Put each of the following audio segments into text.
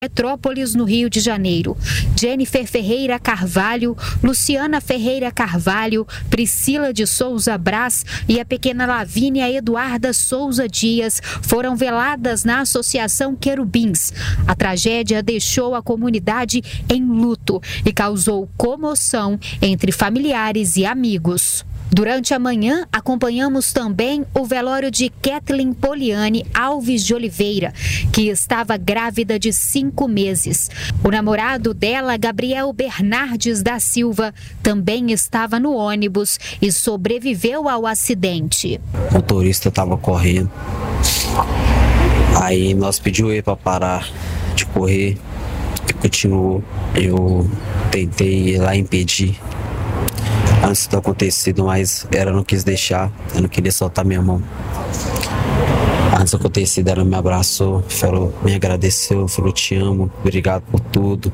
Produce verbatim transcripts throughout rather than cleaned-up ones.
Petrópolis, no Rio de Janeiro. Jennifer Ferreira Carvalho, Luciana Ferreira Carvalho, Priscila de Souza Brás e a pequena Lavínia Eduarda Souza Dias foram veladas na Associação Querubins. A tragédia deixou a comunidade em luto e causou comoção entre familiares e amigos. Durante a manhã, acompanhamos também o velório de Kathleen Poliane Alves de Oliveira, que estava grávida de cinco meses. O namorado dela, Gabriel Bernardes da Silva, também estava no ônibus e sobreviveu ao acidente. O motorista estava correndo, aí nós pedimos ele para parar de correr, e continuou. Eu tentei ir lá impedir antes do acontecido, mas ela não quis deixar, eu não queria soltar minha mão. Antes do acontecido, ela me abraçou, falou, me agradeceu, falou, te amo, obrigado por tudo.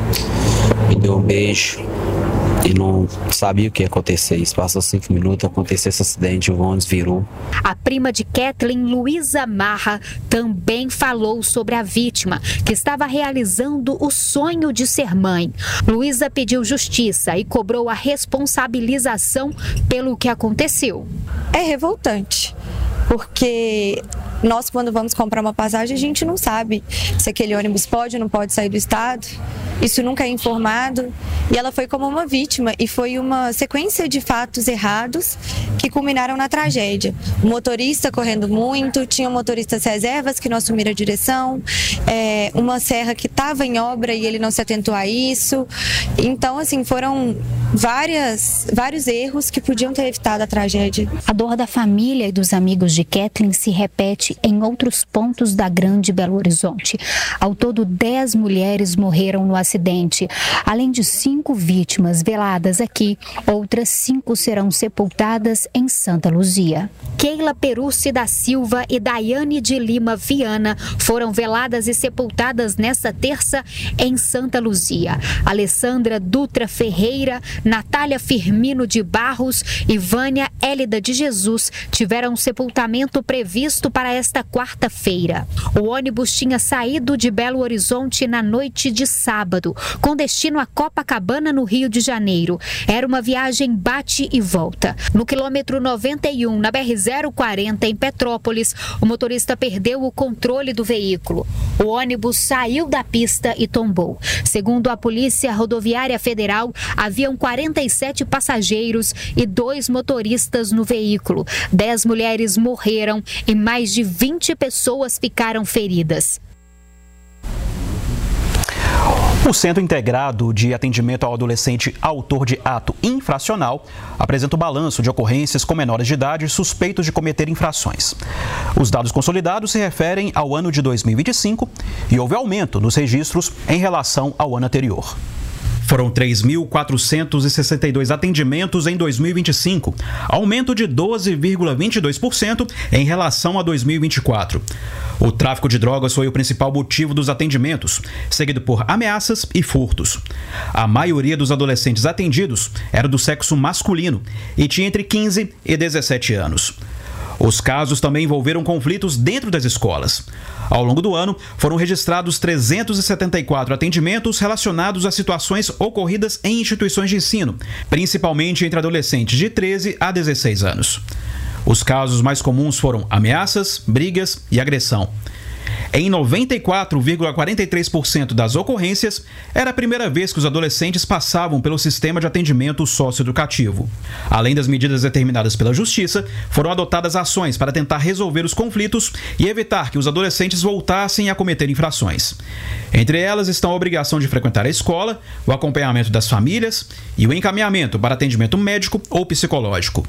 Me deu um beijo e não sabia o que ia acontecer. Isso passou cinco minutos, aconteceu esse acidente, o ônibus virou. A prima de Kathleen, Luísa Marra, também falou sobre a vítima, que estava realizando o sonho de ser mãe. Luísa pediu justiça e cobrou a responsabilização pelo que aconteceu. É revoltante, porque nós, quando vamos comprar uma passagem, a gente não sabe se aquele ônibus pode ou não pode sair do estado. Isso nunca é informado. E ela foi como uma vítima e foi uma sequência de fatos errados que culminaram na tragédia. O motorista correndo muito, tinha motoristas reservas que não assumiram a direção, é, uma serra que estava em obra e ele não se atentou a isso. Então, assim, foram várias, vários erros que podiam ter evitado a tragédia. A dor da família e dos amigos de Kathleen se repete em outros pontos da Grande Belo Horizonte. Ao todo, dez mulheres morreram no acidente. Além de cinco vítimas veladas aqui, outras cinco serão sepultadas em Santa Luzia. Keila Perucci da Silva e Daiane de Lima Viana foram veladas e sepultadas nesta terça em Santa Luzia. Alessandra Dutra Ferreira, Natália Firmino de Barros e Vânia Hélida de Jesus tiveram sepultamento previsto para esta quarta-feira. O ônibus tinha saído de Belo Horizonte na noite de sábado, com destino a Copacabana, no Rio de Janeiro. Era uma viagem bate e volta. No quilômetro noventa e um, na B R zero quarenta, em Petrópolis, o motorista perdeu o controle do veículo. O ônibus saiu da pista e tombou. Segundo a Polícia Rodoviária Federal, haviam quarenta e sete passageiros e dois motoristas no veículo. Dez mulheres morreram e mais de vinte pessoas ficaram feridas. O Centro Integrado de Atendimento ao Adolescente Autor de Ato Infracional apresenta o balanço de ocorrências com menores de idade suspeitos de cometer infrações. Os dados consolidados se referem ao ano de dois mil e vinte e cinco e houve aumento nos registros em relação ao ano anterior. Foram três mil quatrocentos e sessenta e dois atendimentos em dois mil e vinte e cinco, aumento de doze vírgula vinte e dois por cento em relação a dois mil e vinte e quatro. O tráfico de drogas foi o principal motivo dos atendimentos, seguido por ameaças e furtos. A maioria dos adolescentes atendidos era do sexo masculino e tinha entre quinze e dezessete anos. Os casos também envolveram conflitos dentro das escolas. Ao longo do ano, foram registrados trezentos e setenta e quatro atendimentos relacionados a situações ocorridas em instituições de ensino, principalmente entre adolescentes de treze a dezesseis anos. Os casos mais comuns foram ameaças, brigas e agressão. Em noventa e quatro vírgula quarenta e três por cento das ocorrências, era a primeira vez que os adolescentes passavam pelo sistema de atendimento socioeducativo. Além das medidas determinadas pela Justiça, foram adotadas ações para tentar resolver os conflitos e evitar que os adolescentes voltassem a cometer infrações. Entre elas estão a obrigação de frequentar a escola, o acompanhamento das famílias e o encaminhamento para atendimento médico ou psicológico.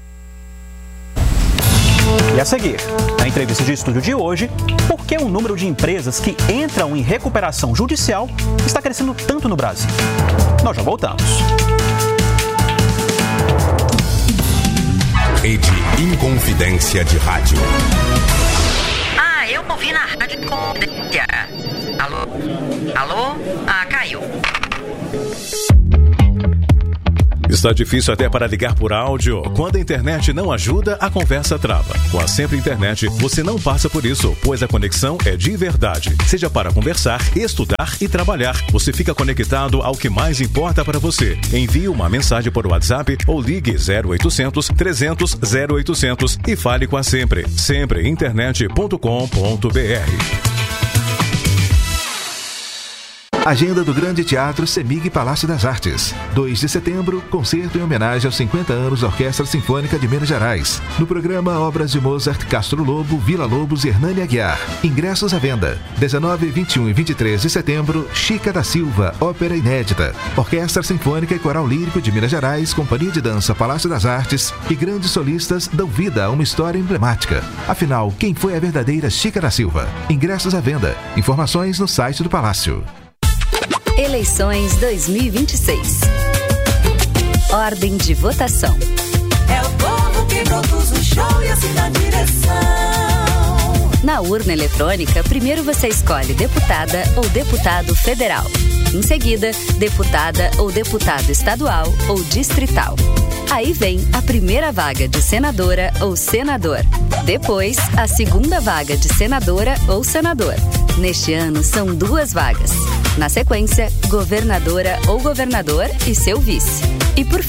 E a seguir, na entrevista de estúdio de hoje, por que o número de empresas que entram em recuperação judicial está crescendo tanto no Brasil? Nós já voltamos. Rede Inconfidência de Rádio. Ah, eu ouvi na Rádio Inconfidência. Alô? Alô? Ah, caiu. Está difícil até para ligar por áudio? Quando a internet não ajuda, a conversa trava. Com a Sempre Internet, você não passa por isso, pois a conexão é de verdade. Seja para conversar, estudar e trabalhar, você fica conectado ao que mais importa para você. Envie uma mensagem por WhatsApp ou ligue zero oitocentos, trezentos, zero oitocentos e fale com a Sempre. sempre internet ponto com ponto b r. Agenda do Grande Teatro Semig Palácio das Artes. dois de setembro, concerto em homenagem aos cinquenta anos da Orquestra Sinfônica de Minas Gerais. No programa, obras de Mozart, Castro Lobo, Vila Lobos e Hernani Aguiar. Ingressos à venda. dezenove, vinte e um e vinte e três de setembro, Chica da Silva, ópera inédita. Orquestra Sinfônica e Coral Lírico de Minas Gerais, Companhia de Dança Palácio das Artes e grandes solistas dão vida a uma história emblemática. Afinal, quem foi a verdadeira Chica da Silva? Ingressos à venda. Informações no site do Palácio. Eleições dois mil e vinte e seis. Ordem de votação. É o povo que produz o show e assina a direção. Na urna eletrônica, primeiro você escolhe deputada ou deputado federal. Em seguida, deputada ou deputado estadual ou distrital. Aí vem a primeira vaga de senadora ou senador. Depois, a segunda vaga de senadora ou senador. Neste ano, são duas vagas. Na sequência, governadora ou governador e seu vice. E por